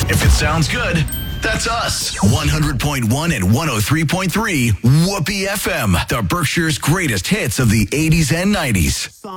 If it sounds good, that's us. 100.1 and 103.3 Whoopee FM, the Berkshire's greatest hits of the 80s and 90s.